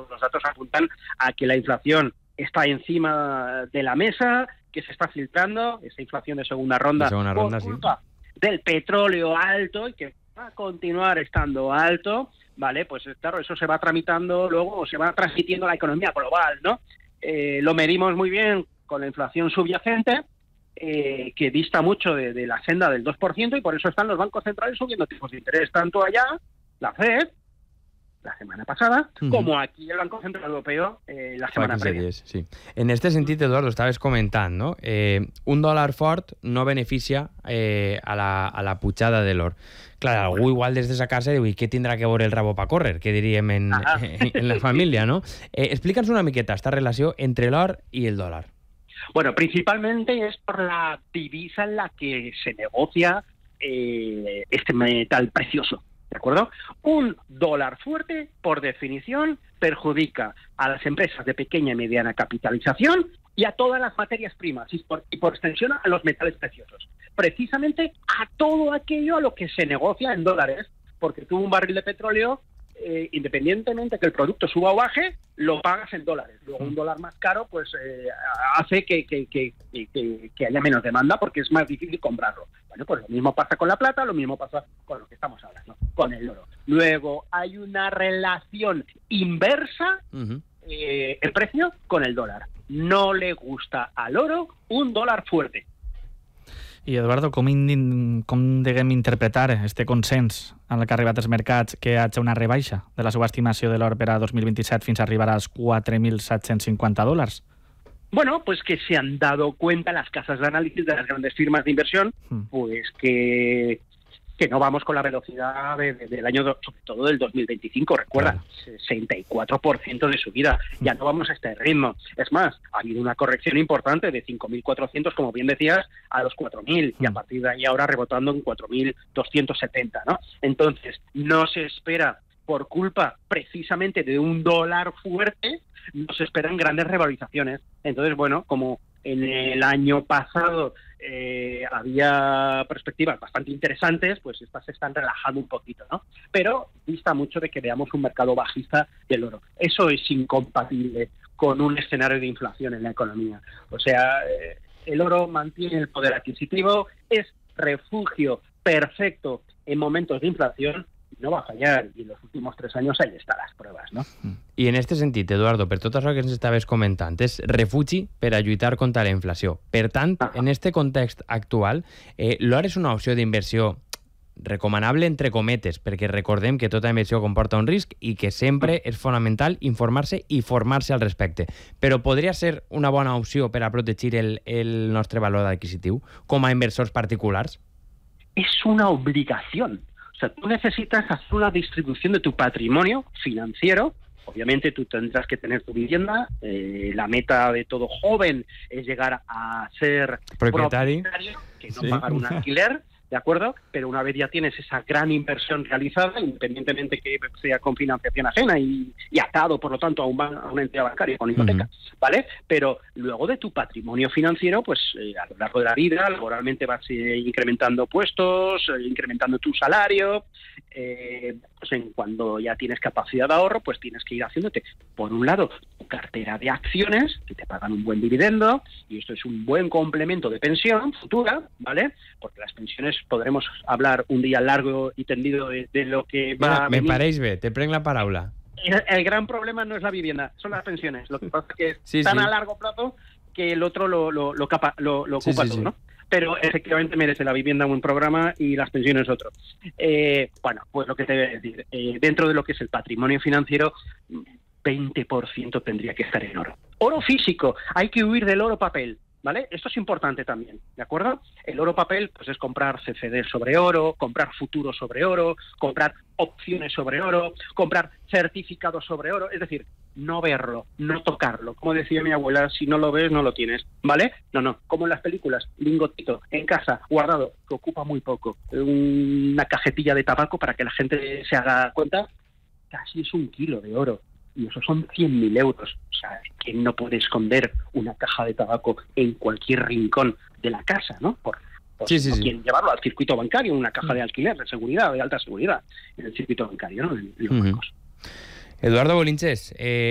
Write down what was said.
todos los datos apuntan a que la inflación está encima de la mesa, que se está filtrando, esa inflación de segunda ronda por culpa del petróleo alto y que va a continuar estando alto, ¿vale? Pues claro, eso se va tramitando luego, o se va transmitiendo a la economía global, ¿no? Lo medimos muy bien con la inflación subyacente, que dista mucho de la senda del 2%, y por eso están los bancos centrales subiendo tipos de interés, tanto allá, la FED, la semana pasada, como aquí el Banco Central Europeo la setmana prèvia. Sí. En este sentit, Eduardo, estaves comentant, no? Un dòlar fort no beneficia a la pujada de l'or. Clar, algú igual des de sa casa diu, i què tindrà que veure el rabo pa córrer, que diríem en la família, no? Explica'ns una miqueta esta relació entre l'or i el dòlar. Bueno, principalmente es por la divisa en la que se negocia este metal precioso. ¿De acuerdo? Un dólar fuerte, por definición, perjudica a las empresas de pequeña y mediana capitalización y a todas las materias primas y por extensión a los metales preciosos. Precisamente a todo aquello a lo que se negocia en dólares, porque tú un barril de petróleo, independientemente que el producto suba o baje, lo pagas en dólares. Luego un dólar más caro pues hace que haya menos demanda porque es más difícil comprarlo. Bueno, pues lo mismo pasa con la plata, lo mismo pasa con lo que estamos hablando, con el oro. Luego hay una relación inversa el precio con el dólar. No le gusta al oro un dólar fuerte. I, Eduardo, com deguem interpretar este consens en el que ha arribat els mercats que hi hagi una rebaixa de la seva estimació de l'or per a 2027 fins a arribar als $4.750? Bueno, pues que se han dado cuenta las casas de análisis de las grandes firmas de inversión, pues que no vamos con la velocidad del año, sobre todo del 2025, recuerda, 64% de subida, ya no vamos a este ritmo. Es más, ha habido una corrección importante de 5.400, como bien decías, a los 4.000, y a partir de ahí ahora rebotando en 4.270, ¿no? Entonces, no se espera, por culpa precisamente de un dólar fuerte, no se esperan grandes revalorizaciones. Entonces, bueno, como en el año pasado había perspectivas bastante interesantes, pues estas se están relajando un poquito, ¿no? Pero dista mucho de que veamos un mercado bajista del oro. Eso es incompatible con un escenario de inflación en la economía. O sea, el oro mantiene el poder adquisitivo, es refugio perfecto en momentos de inflación, no va a fallar, i en els últims 3 anys ahí estan les proves, no? I en aquest sentit, Eduardo, per tot això que ens estaves comentant, és refugi per a lluitar contra la inflació. Per tant, en este context actual, l'or és una opció d'inversió recomanable entre cometes, perquè recordem que tota inversió comporta un risc i que sempre és fonamental informar-se i formar-se al respecte. Però podria ser una bona opció per a protegir el nostre valor adquisitiu com a inversors particulars? És una obligació. O sea, tú necesitas hacer una distribución de tu patrimonio financiero. Obviamente tú tendrás que tener tu vivienda. La meta de todo joven es llegar a ser propietario, que no pagar un alquiler, ¿de acuerdo? Pero una vez ya tienes esa gran inversión realizada, independientemente que sea con financiación ajena y atado, por lo tanto, a una entidad bancaria con hipoteca, ¿vale? Pero luego de tu patrimonio financiero, pues a lo largo de la vida, laboralmente vas incrementando puestos, incrementando tu salario, pues cuando ya tienes capacidad de ahorro, pues tienes que ir haciéndote, por un lado, tu cartera de acciones, que te pagan un buen dividendo, y esto es un buen complemento de pensión futura, ¿vale? Porque las pensiones podremos hablar un día largo y tendido de lo que va a venir. Me pareix bé, te prenc la paraula. El gran problema no es la vivienda, son las pensiones. Lo que pasa es que están a largo plazo que el otro lo ocupa todo, ¿no? Pero efectivamente merece la vivienda un programa y las pensiones otro. Bueno, pues lo que te voy a decir, dentro de lo que es el patrimonio financiero, 20% tendría que estar en oro. Oro físico, hay que huir del oro papel, ¿vale? Esto es importante también, ¿de acuerdo? El oro papel pues es comprar CFD sobre oro, comprar futuros sobre oro, comprar opciones sobre oro, comprar certificados sobre oro, es decir, no verlo, no tocarlo. Como decía mi abuela, si no lo ves, no lo tienes, ¿vale? No, como en las películas, lingotito, en casa, guardado, que ocupa muy poco, una cajetilla de tabaco para que la gente se haga cuenta, casi es 1 kilo de oro. Y eso son 100.000 euros. O sea, que no puede esconder una caja de tabaco en cualquier rincón de la casa, ¿no? No quieren llevarlo al circuito bancario, una caja de alquiler, de seguridad, de alta seguridad, en el circuito bancario, ¿no? En los bancos. Eduardo Bolinches,